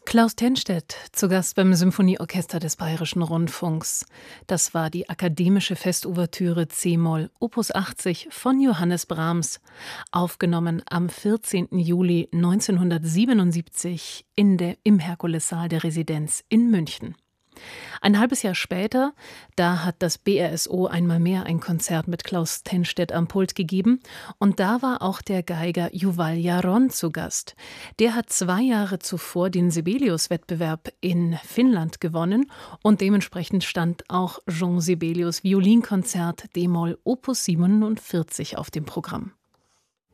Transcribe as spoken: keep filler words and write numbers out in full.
Klaus Tennstedt zu Gast beim Symphonieorchester des Bayerischen Rundfunks. Das war die akademische Festouvertüre c-Moll Opus achtzig von Johannes Brahms, aufgenommen am vierzehnten Juli neunzehnhundertsiebenundsiebzig in der, im Herkulessaal der Residenz in München. Ein halbes Jahr später, da hat das B R S O einmal mehr ein Konzert mit Klaus Tennstedt am Pult gegeben und da war auch der Geiger Yuval Jaron zu Gast. Der hat zwei Jahre zuvor den Sibelius-Wettbewerb in Finnland gewonnen und dementsprechend stand auch Jean Sibelius Violinkonzert d-Moll Opus siebenundvierzig auf dem Programm.